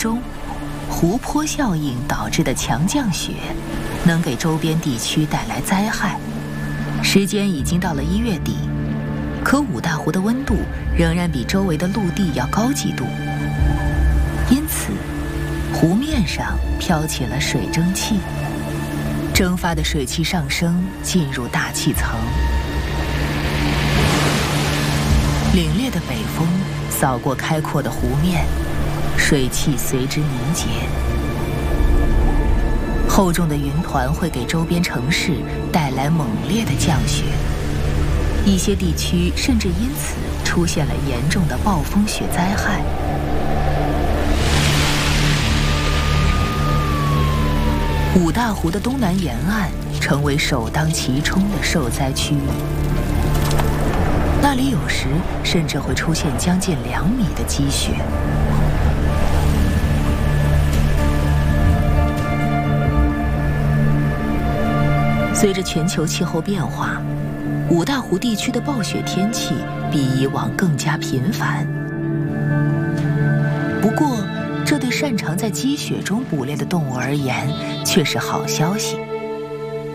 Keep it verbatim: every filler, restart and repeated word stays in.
中，湖泊效应导致的强降雪能给周边地区带来灾害。时间已经到了一月底，可五大湖的温度仍然比周围的陆地要高几度，因此湖面上飘起了水蒸气，蒸发的水汽上升，进入大气层。凛冽的北风扫过开阔的湖面，水汽随之凝结。厚重的云团会给周边城市带来猛烈的降雪，一些地区甚至因此出现了严重的暴风雪灾害。五大湖的东南沿岸成为首当其冲的受灾区域，那里有时甚至会出现将近两米的积雪。随着全球气候变化，五大湖地区的暴雪天气比以往更加频繁。不过，这对擅长在积雪中捕猎的动物而言却是好消息。